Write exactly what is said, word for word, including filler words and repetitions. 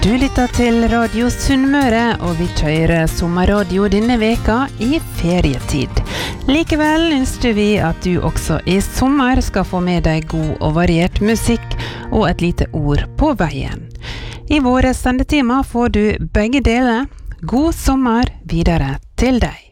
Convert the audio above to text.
Du lytter til Radio Sunnmøre, og vi kjører sommerradio denne veka i ferietid. Likevel ønsker vi at du også i sommer skal få med deg god og variert musikk og et lite ord på veien. I våre sendetimer får du begge deler. God sommer videre til deg.